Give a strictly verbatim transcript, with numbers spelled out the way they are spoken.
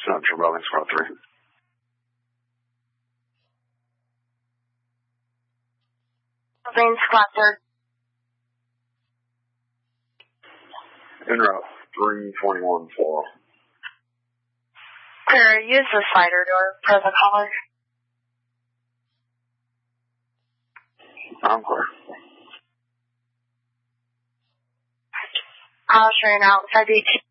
Central Building, Squad three. Building, Squad third. En route, three twenty-one four. Clear, use the slider door, present caller. I'm clear. I'll train outside the